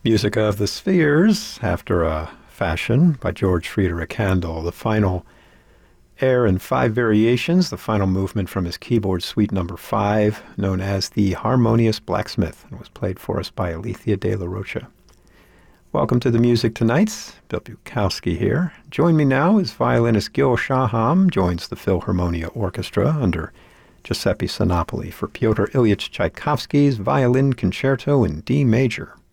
Music of the Spheres, after a fashion, by George Friedrich Handel. The final air in five variations, the final movement from his keyboard suite number 5, known as the Harmonious Blacksmith, and was played for us by Alethea de la Rocha. Welcome to the music tonight. Bill Bukowski here. Join me now as violinist Gil Shaham joins the Philharmonia Orchestra under Giuseppe Sinopoli for Pyotr Ilyich Tchaikovsky's Violin Concerto in D major.